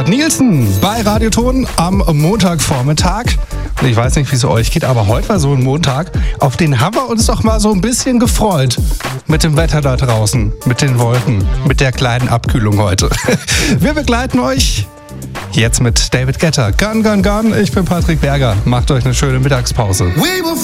Robert Nielsen bei Radioton am Montagvormittag. Und ich weiß nicht, wie es euch geht, aber heute war so ein Montag, auf den haben wir uns doch mal so ein bisschen gefreut. Mit dem Wetter da draußen, mit den Wolken, mit der kleinen Abkühlung heute. Wir begleiten euch jetzt mit David Guetta. Gun, gun, gun. Ich bin Patrick Berger. Macht euch eine schöne Mittagspause.